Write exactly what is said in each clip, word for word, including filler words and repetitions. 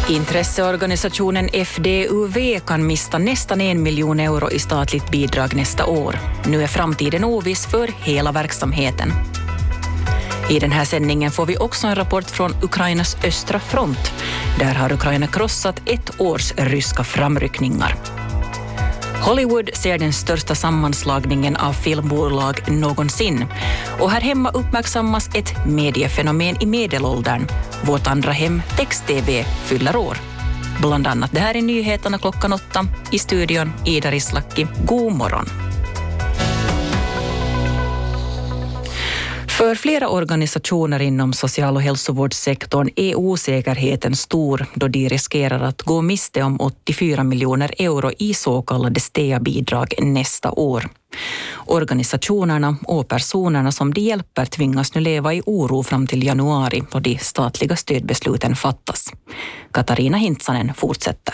Intresseorganisationen F D U V kan mista nästan en miljon euro i statligt bidrag nästa år. Nu är framtiden oviss för hela verksamheten. I den här sändningen får vi också en rapport från Ukrainas östra front. Där har Ukraina krossat ett års ryska framryckningar. Hollywood ser den största sammanslagningen av filmbolag någonsin. Och här hemma uppmärksammas ett mediefenomen i medelåldern. Vårt andra hem, text-T V, fyller år. Bland annat det här är nyheterna klockan åtta. I studion Ida Rislaki. God morgon. För flera organisationer inom social- och hälsovårdssektorn är osäkerheten stor då de riskerar att gå miste om åttiofyra miljoner euro i så kallade S T E A-bidrag nästa år. Organisationerna och personerna som de hjälper tvingas nu leva i oro fram till januari då de statliga stödbesluten fattas. Katarina Hintsanen fortsätter.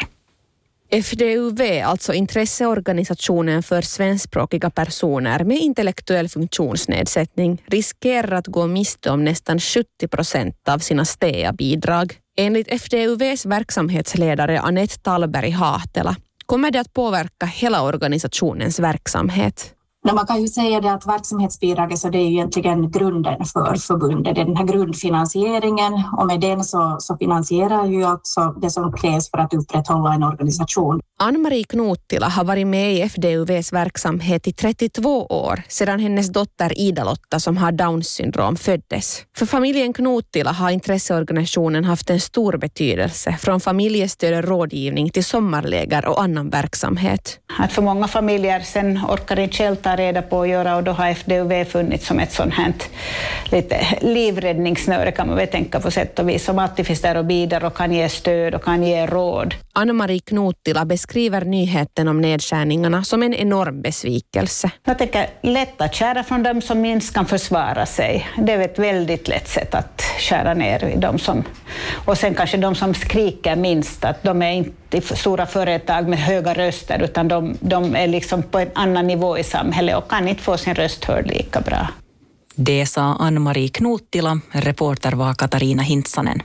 F D U V, alltså intresseorganisationen för svenskspråkiga personer med intellektuell funktionsnedsättning, riskerar att gå miste om nästan sjuttio procent av sina S T E A-bidrag. Enligt F D U V:s verksamhetsledare Anette Tallberg Hahtela kommer det att påverka hela organisationens verksamhet. Man kan ju säga det att verksamhetsbidraget så det är ju egentligen grunden för förbundet. Det är den här grundfinansieringen och med den så, så finansierar ju alltså det som krävs för att upprätthålla en organisation. Ann-Marie Knottila har varit med i F D U V:s verksamhet i trettiotvå år sedan hennes dotter Ida-Lotta som har Downs syndrom föddes. För familjen Knottila har intresseorganisationen haft en stor betydelse från familjestöd och rådgivning till sommarläger och annan verksamhet. Att för många familjer sen orkar inte själv ta reda på att göra och då har F D U V funnits som ett sånt här lite livräddningssnöre kan man väl tänka på sätt och vis som alltid finns där och bidrar och kan ge stöd och kan ge råd. Ann-Marie Knottila beskriver nyheten om nedskärningarna som en enorm besvikelse. Jag tänker lätt att skära från dem som minst kan försvara sig. Det är ett väldigt lätt sätt att skära ner i dem som... Och sen kanske de som skriker minst, att de är inte stora företag med höga röster utan de, de är liksom på en annan nivå i samhället och kan inte få sin röst hörd lika bra. Det sa Ann-Marie Knottila, reporter var Katarina Hintsanen.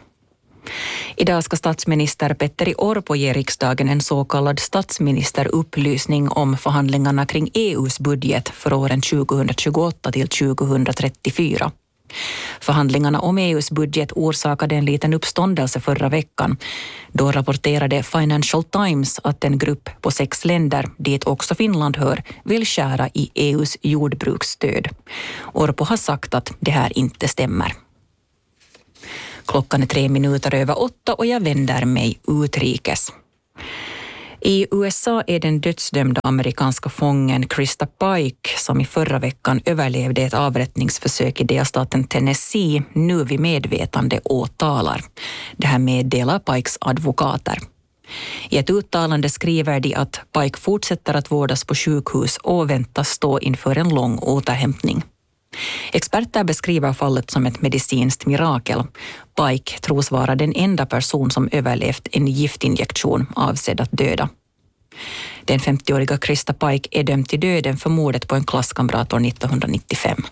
Idag ska statsminister Petteri Orpo ge riksdagen en så kallad statsministerupplysning om förhandlingarna kring E U:s budget för åren tjugohundratjugoåtta till tjugohundratrettiofyra. Förhandlingarna om E U:s budget orsakade en liten uppståndelse förra veckan. Då rapporterade Financial Times att en grupp på sex länder, dit också Finland hör, vill skära i E U:s jordbruksstöd. Orpo har sagt att det här inte stämmer. Klockan är tre minuter över åtta och jag vänder mig utrikes. I U S A är den dödsdömda amerikanska fången Krista Pike, som i förra veckan överlevde ett avrättningsförsök i delstaten Tennessee, nu vid medvetande åtalar. Det här meddelar Pikes advokater. I ett uttalande skriver de att Pike fortsätter att vårdas på sjukhus och väntas stå inför en lång återhämtning. Experter beskriver fallet som ett medicinskt mirakel. Pike tros vara den enda person som överlevt en giftinjektion avsedd att döda. Den femtioåriga Krista Pike är dömd till döden för mordet på en klasskamrat år nittonhundranittiofem.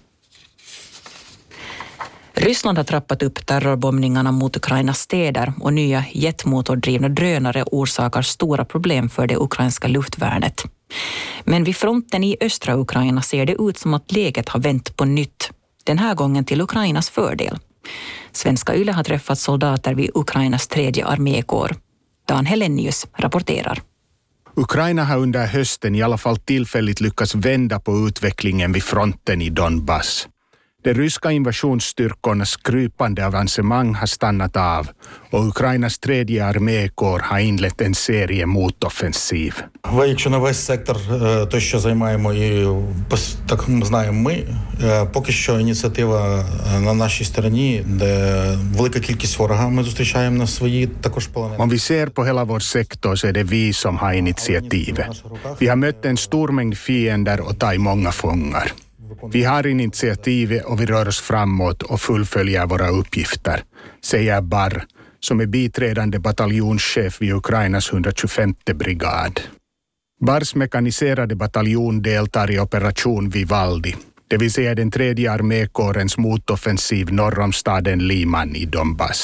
Ryssland har trappat upp terrorbombningarna mot Ukrainas städer och nya jetmotordrivna drönare orsakar stora problem för det ukrainska luftvärnet. Men vid fronten i östra Ukraina ser det ut som att läget har vänt på nytt. Den här gången till Ukrainas fördel. Svenska Yle har träffat soldater vid Ukrainas tredje armékår. Dan Helenius rapporterar. Ukraina har under hösten i alla fall tillfälligt lyckats vända på utvecklingen vid fronten i Donbass. De ryska invasionsstyrkornas krypande avancemang har stannat av och Ukrainas tredje armékår har inlett en serie motoffensiv. Якщо на весь сектор, то що займаємо і так знаємо ми, поки що ініціатива на нашій стороні, де велика кількість ворога ми зустрічаємо на свої також полонені. Om vi ser på hela vår sektor så är det vi som har initiativet. Vi har mött en stor mängd fiender och tagit många fångar. Vi har initiativet och vi rör oss framåt och fullföljer våra uppgifter, säger Barr, som är biträdande bataljonschef vid Ukrainas hundratjugofemte brigad. Barrs mekaniserade bataljon deltar i operation Vivaldi, det vill säga den tredje armékårens motoffensiv norr om staden Liman i Donbass.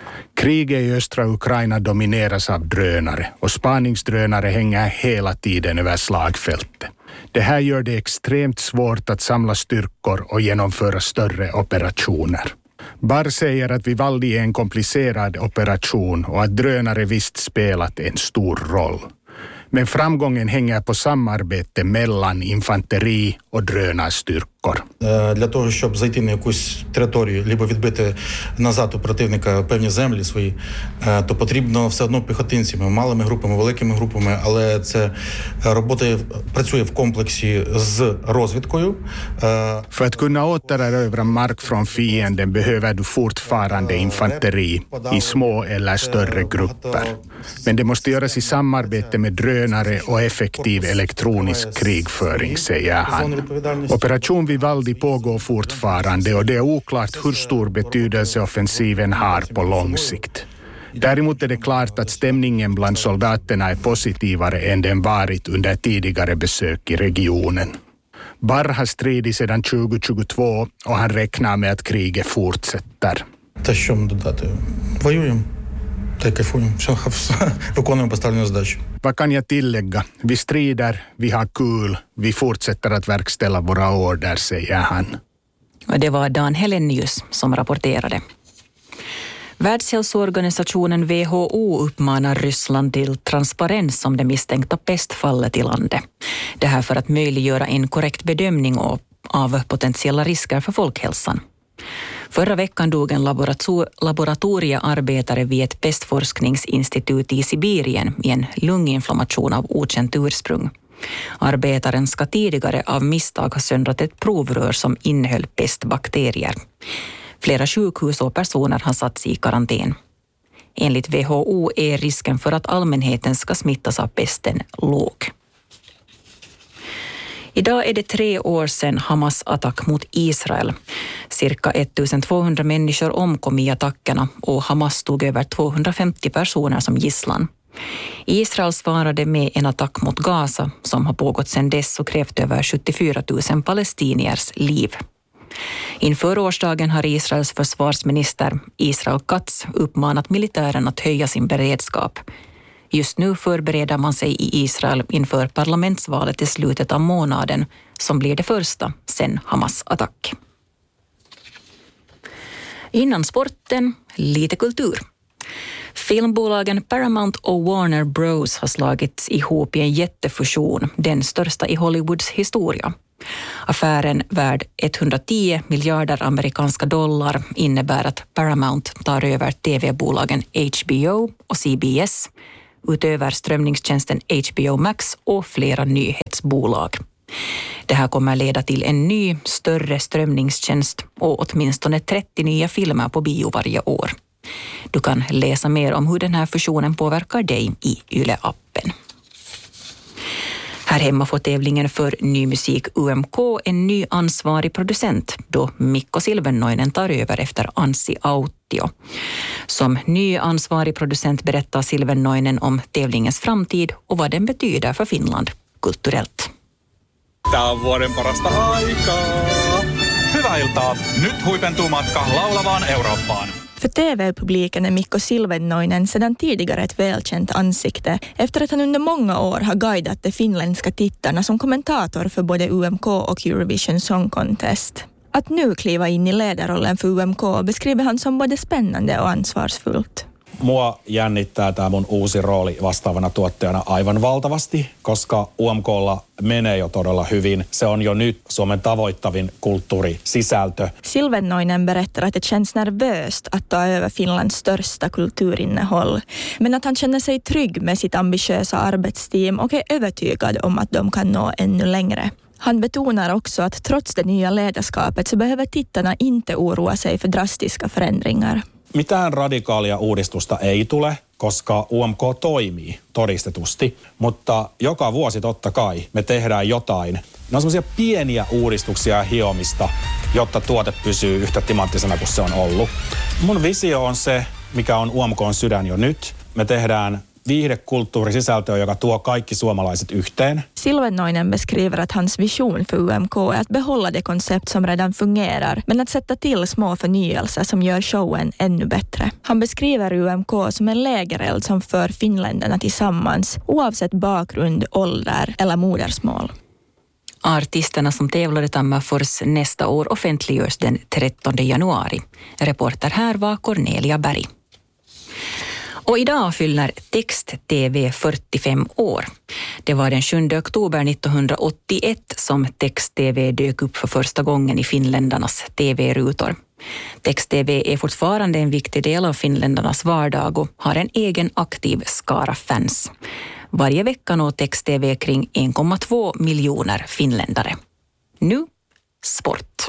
Kriget i östra Ukraina domineras av drönare och spaningsdrönare hänger hela tiden över slagfältet. Det här gör det extremt svårt att samla styrkor och genomföra större operationer. Barr säger att Vivaldi är en komplicerad operation och att drönare visst spelat en stor roll. Men framgången hänger på samarbete mellan infanteri och drönarstyrkor. Для того, щоб зайти на якусь територію, либо відбити назад у противника певні землі свої, то потрібно все одно піхотинцями, малими групами, великими групами, але це робота працює в комплексі з розвідкою. För att kunna återerövra mark från fienden behöver du fortfarande infanteri i små eller större grupper. Men det måste göras i samarbete med drönare och effektiv elektronisk krigföring, säger han. Operation Vivaldi pågår fortfarande och det är oklart hur stor betydelse offensiven har på lång sikt. Däremot är det klart att stämningen bland soldaterna är positivare än den varit under tidigare besök i regionen. Barr har stridit sedan tjugo tjugotvå och han räknar med att kriget fortsätter. Та що ми додати? Воюємо та й кайфуємо. Виконуємо поставлені задачі. Vad kan jag tillägga? Vi strider, vi har kul, vi fortsätter att verkställa våra order, säger han. Och det var Dan Helenius som rapporterade. Världshälsoorganisationen W H O uppmanar Ryssland till transparens om det misstänkta pestfallet i landet. Det här för att möjliggöra en korrekt bedömning av, av potentiella risker för folkhälsan. Förra veckan dog en laborator- laboratoriearbetare vid ett pestforskningsinstitut i Sibirien i en lunginflammation av okänt ursprung. Arbetaren ska tidigare av misstag ha söndrat ett provrör som innehöll pestbakterier. Flera sjukhus och personer har satts i karantän. Enligt W H O är risken för att allmänheten ska smittas av pesten låg. Idag är det tre år sedan Hamas attack mot Israel. Cirka ettusentvåhundra människor omkom i attackerna och Hamas tog över tvåhundrafemtio personer som gisslan. Israel svarade med en attack mot Gaza som har pågått sedan dess och krävt över sjuttiofyra tusen palestiniers liv. Inför årsdagen har Israels försvarsminister Israel Katz uppmanat militären att höja sin beredskap. Just nu förbereder man sig i Israel inför parlamentsvalet i slutet av månaden som blir det första sedan Hamas attack. Innan sporten, lite kultur. Filmbolagen Paramount och Warner Bros har slagits ihop i en jättefusion, den största i Hollywoods historia. Affären värd etthundratio miljarder amerikanska dollar innebär att Paramount tar över tv-bolagen H B O och C B S, utöver strömningstjänsten H B O Max och flera nyhetsbolag. Det här kommer leda till en ny, större strömningstjänst och åtminstone trettio nya filmer på bio varje år. Du kan läsa mer om hur den här fusionen påverkar dig i Yle-appen. Här hemma får tävlingen för ny musik U M K en ny ansvarig producent då Mikko Silvennoinen tar över efter Anssi Autio. Som ny ansvarig producent berättar Silvennoinen om tävlingens framtid och vad den betyder för Finland kulturellt. Tää on vuoden parasta aikaa. Hyvää iltaa. Nyt huipentuu matka laulavaan Eurooppaan. För T V-publiken är Mikko Silvennoinen sedan tidigare ett välkänt ansikte efter att han under många år har guidat de finländska tittarna som kommentator för både U M K och Eurovision Song Contest. Att nu kliva in i ledarrollen för U M K beskriver han som både spännande och ansvarsfullt. Mua jännittää tämä mun uusi rooli vastaavana tuottajana aivan valtavasti, koska U M K:lla menee jo todella hyvin. Se on jo nyt Suomen tavoittavin kulttuurisisältö. Silvennoinen berättar att det känns nervöst att ta över Finlands största kulturinnehåll, men att han känner sig trygg med sitt ambitiösa arbetsteam och är övertygad om att de kan nå ännu längre. Han betonar också att trots det nya ledarskapet så behöver tittarna inte oroa sig för drastiska förändringar. Mitään radikaalia uudistusta ei tule, koska U M K toimii todistetusti, mutta joka vuosi totta kai me tehdään jotain. Ne on semmoisia pieniä uudistuksia ja hiomista, jotta tuote pysyy yhtä timanttisena kuin se on ollut. Mun visio on se, mikä on U M K:n sydän jo nyt. Me tehdään viihdekulttuurisisältöä, joka tuo kaikki suomalaiset yhteen. Silvennoinen beskriver att hans vision för U M K är att behålla det koncept som redan fungerar, men att sätta till små förnyelser som gör showen ännu bättre. Han beskriver U M K som en lägereld som för finländarna tillsammans, oavsett bakgrund, ålder eller modersmål. Artisterna som tävlar i Tammerfors nästa år offentliggörs den trettonde januari. Reporter här var Cornelia Berg. Och idag fyller Text-T V fyrtiofem år. Det var den sjunde oktober nittonhundraåttioett som Text-T V dök upp för första gången i finländarnas T V-rutor. Text-T V är fortfarande en viktig del av finländarnas vardag och har en egen aktiv skara fans. Varje vecka når Text-T V kring en komma två miljoner finländare. Nu, sport.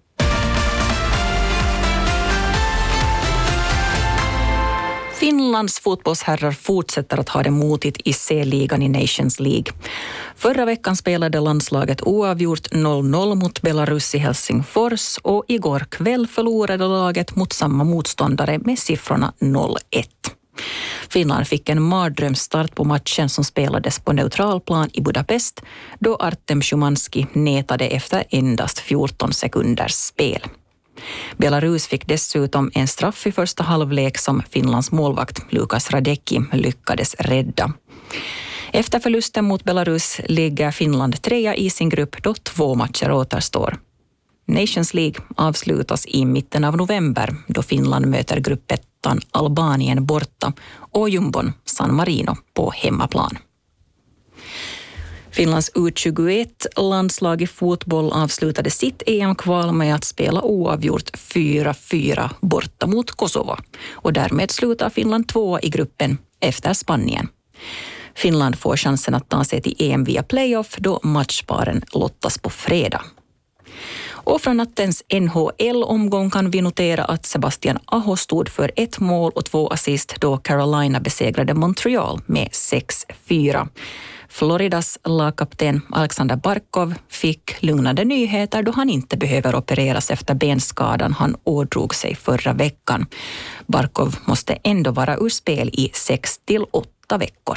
Finlands fotbollsherrar fortsätter att ha det motigt i C-ligan i Nations League. Förra veckan spelade landslaget oavgjort noll noll mot Belarus i Helsingfors och igår kväll förlorade laget mot samma motståndare med siffrorna noll ett. Finland fick en mardrömsstart på matchen som spelades på neutralplan i Budapest då Artem Szymanski nätade efter endast fjorton sekunders spel. Belarus fick dessutom en straff i första halvlek som Finlands målvakt Lukas Radecki lyckades rädda. Efter förlusten mot Belarus ligger Finland trea i sin grupp då två matcher återstår. Nations League avslutas i mitten av november då Finland möter gruppettan Albanien borta och jumbon San Marino på hemmaplan. Finlands U tjugoett-landslag i fotboll avslutade sitt E M-kval med att spela oavgjort fyra fyra borta mot Kosovo och därmed slutar Finland två i gruppen efter Spanien. Finland får chansen att ta sig till E M via playoff då matchparen lottas på fredag. Och från nattens N H L-omgång kan vi notera att Sebastian Aho stod för ett mål och två assist då Carolina besegrade Montreal med sex fyra. Floridas lagkapten Alexander Barkov fick lugnande nyheter då han inte behöver opereras efter benskadan han ådrog sig förra veckan. Barkov måste ändå vara ur spel i sex till åtta veckor.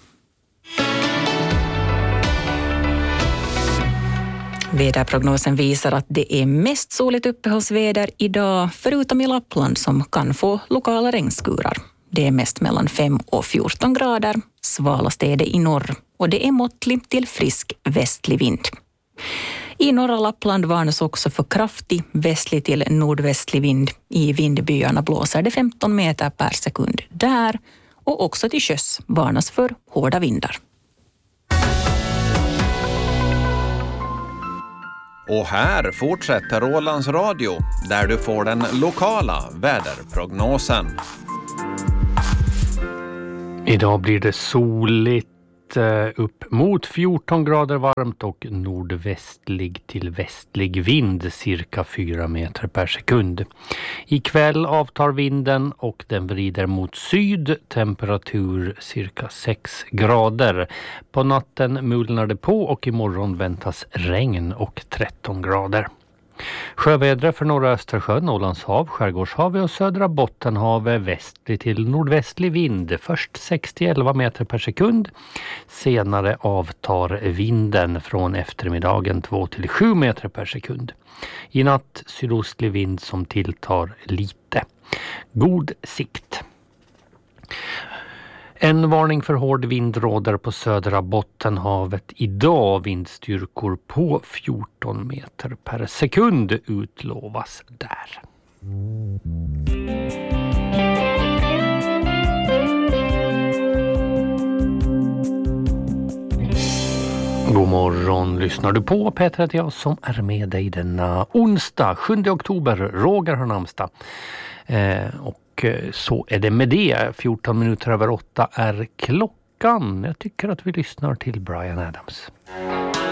Väderprognosen visar att det är mest soligt uppehållsväder idag förutom i Lappland som kan få lokala regnskurar. Det är mest mellan fem och fjorton grader, svalast är det i norr och det är måttlig till frisk västlig vind. I norra Lappland varnas också för kraftig västlig till nordvästlig vind. I vindbyarna blåser det femton meter per sekund där och också till sjöss varnas för hårda vindar. Och här fortsätter Ålands Radio där du får den lokala väderprognosen. Idag blir det soligt, upp mot fjorton grader varmt och nordvästlig till västlig vind cirka fyra meter per sekund. Ikväll avtar vinden och den vrider mot syd, temperatur cirka sex grader. På natten mulnar det på och imorgon väntas regn och tretton grader. Sjövädret för norra Östersjön, Ålandshav, Skärgårdshavet och södra Bottenhavet västlig till nordvästlig vind. Först sex till elva meter per sekund. Senare avtar vinden från eftermiddagen två till sju meter per sekund. I natt sydostlig vind som tilltar lite. God sikt. En varning för hård vind råder på södra Bottenhavet idag. Vindstyrkor på fjorton meter per sekund utlovas där. God morgon, lyssnar du på? Peter heter jag som är med dig denna onsdag, sjunde oktober. Roger har namnsdag. Eh, och så är det med det. fjorton minuter över åtta är klockan. Jag tycker att vi lyssnar till Bryan Adams.